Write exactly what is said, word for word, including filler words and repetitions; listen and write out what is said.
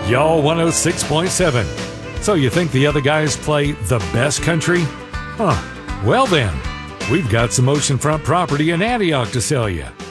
Y'all one oh six point seven. So you think the other guys play the best country? Huh. Well then, we've got some oceanfront property in Antioch to sell you.